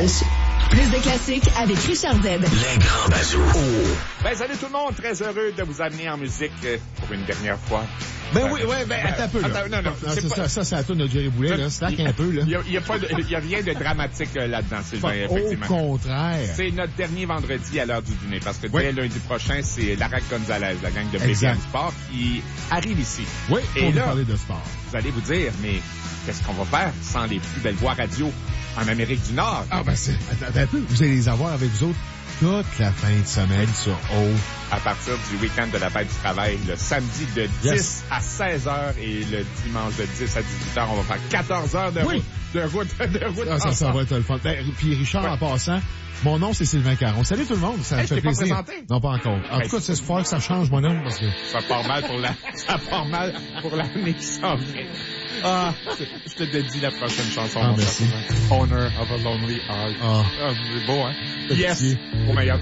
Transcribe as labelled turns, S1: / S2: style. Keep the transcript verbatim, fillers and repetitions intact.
S1: Walsh. Plus de classiques avec Richard Z.
S2: Les grands bazous. Oh.
S3: Ben, salut tout le monde. Très heureux de vous amener en musique pour une dernière fois.
S4: Ben oui, oui, ben, attends un peu, là.
S3: Attends, non, non,
S4: non
S3: c'est
S4: pas...
S3: pas...
S4: ça, ça, c'est la toune de Jerry Boulet, là. Slack un peu, là.
S3: Il y a, il y a pas de, il y a rien de dramatique euh, là-dedans, Sylvain, effectivement.
S4: Au contraire.
S3: C'est notre dernier vendredi à l'heure du dîner, parce que
S4: oui.
S3: dès lundi prochain, c'est Lara Gonzalez, la gang de B B M Sport, qui arrive ici.
S4: Oui, pour
S3: Et
S4: nous
S3: là,
S4: parler de sport.
S3: Vous allez vous dire, mais qu'est-ce qu'on va faire sans les plus belles voix radio en Amérique du Nord?
S4: Ah, ben, c'est, attends un peu. Vous allez les avoir avec vous autres toute la fin de semaine sur O.
S3: À partir du week-end de la fête du travail, le samedi de dix yes. à seize heures et le dimanche de dix à dix-huit heures, on va faire quatorze heures de
S4: oui.
S3: route. De route, de route.
S4: Ah, ça, ça va être le fun. Ben, puis Richard, ouais. en passant, mon nom, c'est Sylvain Caron. Salut tout le monde. Ça
S3: hey,
S4: me fait
S3: je t'ai
S4: plaisir.
S3: Pas présenté.
S4: Non, pas encore. En hey, tout cas, c'est fort que ça change, mon homme, parce que...
S3: Ça part mal pour la, ça part mal pour l'année qui s'en vient. Ah, je te dédie la prochaine chanson.
S4: Ah, merci.
S3: Owner of a Lonely Heart.
S4: Ah.
S3: ah c'est beau, hein?
S4: Petit.
S3: Yes. Au meilleur.